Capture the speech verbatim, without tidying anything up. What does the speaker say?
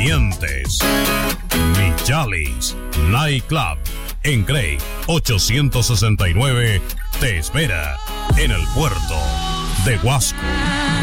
convenientes. Michalis Night Club en Craig ochocientos sesenta y nueve te espera en el puerto de Huasco.